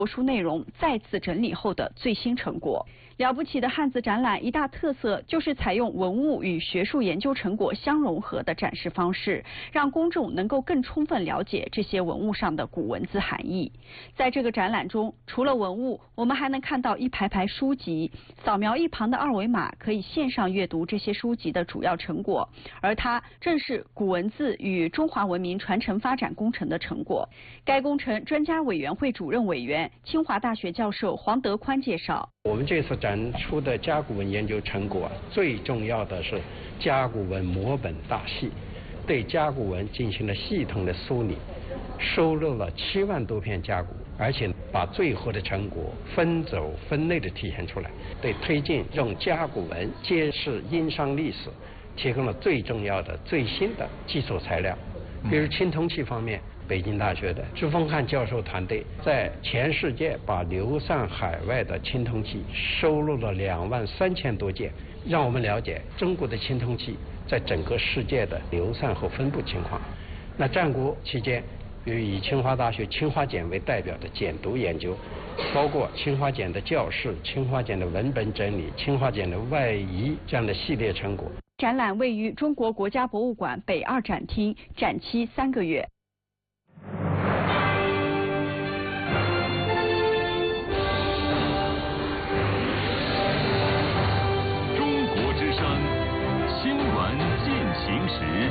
帛书内容再次整理后的最新成果。了不起的汉字展览一大特色就是采用文物与学术研究成果相融合的展示方式，让公众能够更充分了解这些文物上的古文字含义。在这个展览中，除了文物，我们还能看到一排排书籍，扫描一旁的二维码可以线上阅读这些书籍的主要成果，而它正是古文字与中华文明传承发展工程的成果。该工程专家委员会主任委员、清华大学教授黄德宽介绍， 我们这次展出的甲骨文研究成果，最重要的是甲骨文摹本大系，对甲骨文进行了系统的梳理，收录了7万多篇甲骨，而且把最后的成果分轴分类的体现出来，对推进用甲骨文揭示殷商历史提供了最重要的最新的基础材料。比如青铜器方面，北京大学的朱峰汉教授团队在全世界把流散海外的青铜器收录了23000多件，让我们了解中国的青铜器在整个世界的流散和分布情况。那战国期间，比如以清华大学青花简为代表的简牍研究，包括青花简的校试、青花简的文本整理、青花简的外移这样的系列成果。 展览位于中国国家博物馆北2展厅，展期3个月。 中国之声新闻进行时。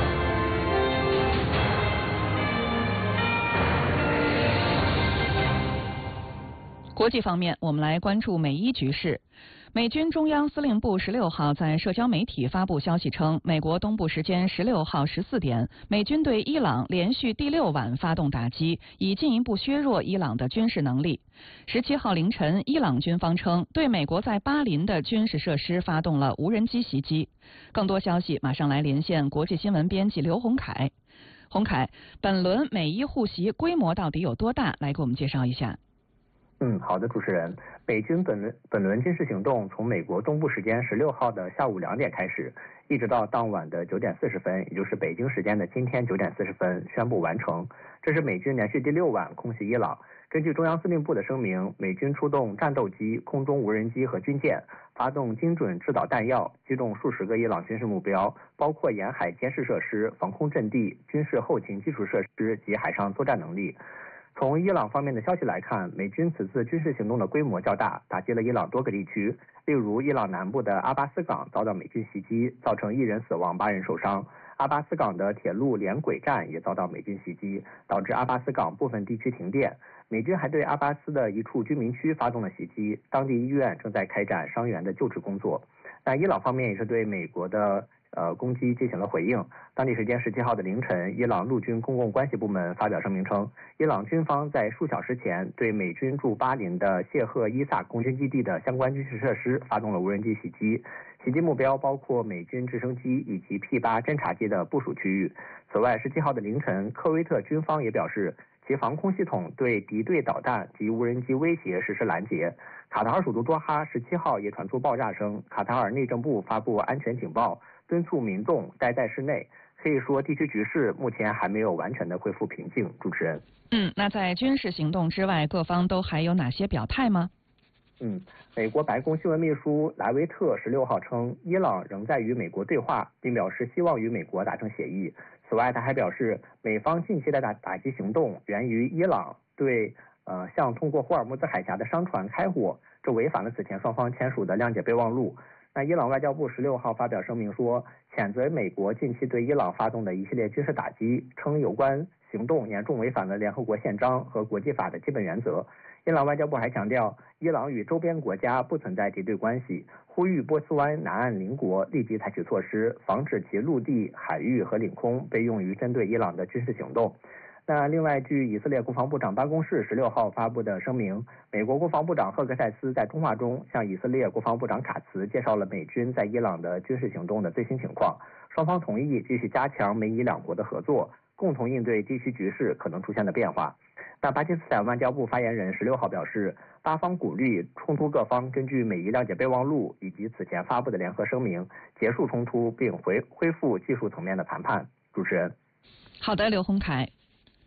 国际方面，我们来关注美伊局势。美军中央司令部16号在社交媒体发布消息称，美国东部时间16号14点，美军对伊朗连续第6晚发动打击，以进一步削弱伊朗的军事能力。17号凌晨，伊朗军方称对美国在巴林的军事设施发动了无人机袭击。更多消息马上来连线国际新闻编辑刘洪凯。洪凯，本轮美伊互袭规模到底有多大？来给我们介绍一下。 好的，主持人。美军本轮军事行动从美国东部时间16号的下午2点开始，一直到当晚的9点40分，也就是北京时间的今天9点40分宣布完成。这是美军连续第6晚空袭伊朗。根据中央司令部的声明，美军出动战斗机、空中无人机和军舰，发动精准制导弹药，击中数十个伊朗军事目标，包括沿海监视设施、防空阵地、军事后勤基础设施及海上作战能力。从伊朗方面的消息来看，美军此次军事行动的规模较大，打击了伊朗多个地区。例如，伊朗南部的阿巴斯港遭到美军袭击，造成1人死亡、8人受伤。阿巴斯港的铁路连轨站也遭到美军袭击，导致阿巴斯港部分地区停电。美军还对阿巴斯的一处居民区发动了袭击，当地医院正在开展伤员的救治工作。但伊朗方面也是对美国的攻击进行了回应。当地时间17号的凌晨，伊朗陆军公共关系部门发表声明称，伊朗军方在数小时前对美军驻巴林的谢赫伊萨空军基地的相关军事设施发动了无人机袭击，袭击目标包括美军直升机以及 P-8 侦察机的部署区域。此外，17号的凌晨，科威特军方也表示，其防空系统对敌对导弹及无人机威胁实施拦截。卡塔尔首都多哈17号也传出爆炸声，卡塔尔内政部发布安全警报，敦促民众待在室内。可以说，地区局势目前还没有完全的恢复平静。主持人， 那在军事行动之外，各方都还有哪些表态吗？ 美国白宫新闻秘书莱维特16号称，伊朗仍在与美国对话，并表示希望与美国达成协议。此外，他还表示，美方近期的打击行动源于伊朗对向通过霍尔木兹海峡的商船开火，这违反了此前双方签署的谅解备忘录。那伊朗外交部16号发表声明说，谴责美国近期对伊朗发动的一系列军事打击，称有关行动严重违反了联合国宪章和国际法的基本原则。伊朗外交部还强调，伊朗与周边国家不存在敌对关系，呼吁波斯湾南岸邻国立即采取措施，防止其陆地、海域和领空被用于针对伊朗的军事行动。那另外，据以色列国防部长办公室16号发布的声明，美国国防部长赫克塞斯在通话中向以色列国防部长卡茨介绍了美军在伊朗的军事行动的最新情况，双方同意继续加强美以两国的合作，共同应对地区局势可能出现的变化。那巴基斯坦外交部发言人16号表示，巴方鼓励冲突各方根据美伊谅解备忘录以及此前发布的联合声明结束冲突，并恢复技术层面的谈判。主持人， 好的，刘洪凯。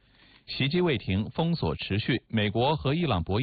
袭击未停，封锁持续，美国和伊朗博弈